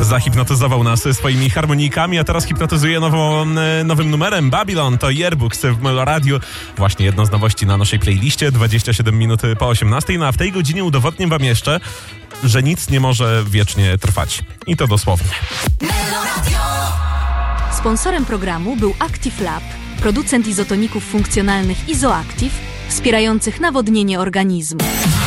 Zahipnotyzował nas swoimi harmonikami, a teraz hipnotyzuje nowym numerem. Babylon to Yearbooks w Meloradiu. Właśnie jedno z nowości na naszej playliście, 27 minut po 18. No a w tej godzinie udowodnię wam jeszcze, że nic nie może wiecznie trwać. I to dosłownie. Sponsorem programu był Active Lab, producent izotoników funkcjonalnych Izoactive, wspierających nawodnienie organizmu.